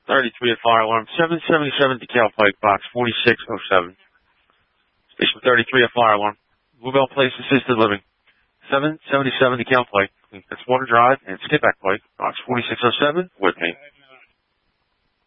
33 at fire alarm. 777 DeKalb Pike, box 4607. Station 33 at fire alarm. Bluebell Place Assisted Living. 777 DeKalb Pike, That's Water Drive and Skipback Pike, box 4607, with me.